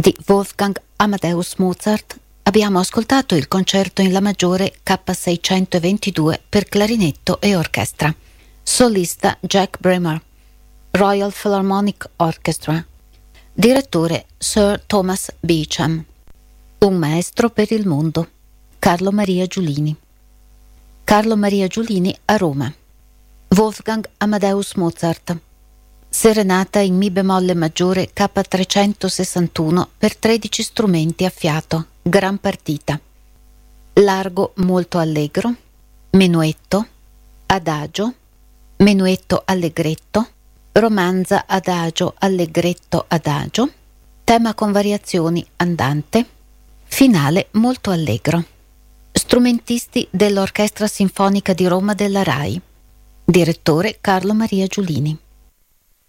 di Wolfgang Amadeus Mozart abbiamo ascoltato il concerto in La maggiore K622 per clarinetto e orchestra. Solista Jack Bremer, Royal Philharmonic Orchestra. Direttore Sir Thomas Beecham. Un maestro per il mondo, Carlo Maria Giulini. Carlo Maria Giulini a Roma. Wolfgang Amadeus Mozart. Serenata in Mi bemolle maggiore K361 per 13 strumenti a fiato, gran partita. Largo molto allegro, menuetto, adagio, menuetto allegretto, romanza adagio allegretto adagio, tema con variazioni andante, finale molto allegro. Strumentisti dell'Orchestra Sinfonica di Roma della RAI. Direttore Carlo Maria Giulini.